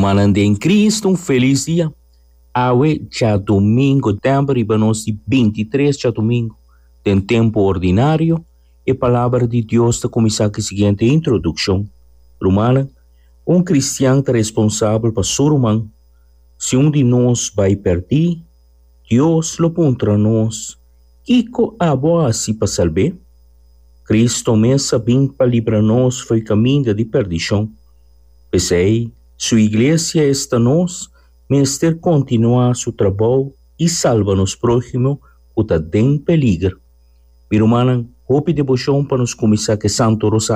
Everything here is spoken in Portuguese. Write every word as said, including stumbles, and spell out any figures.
Romanande em Cristo, um feliz dia. Awe, já domingo, tempo, ribanos de vinte e três, já domingo, tem tempo ordinário, e a palavra de Deus está começar com a seguinte introdução. Romana, um cristiano é responsável para ser humano. Se um de nós vai perder, Deus lo contra nós. Kiko abo assim para salvar? Cristo mesmo vem para livrar nós foi caminho de perdição. Pensei, sua igreja está nós, menester continuar seu trabalho e salva nos próximos que está em peligro. Minha irmã, hope devoção para nos começar que Santo Rosário.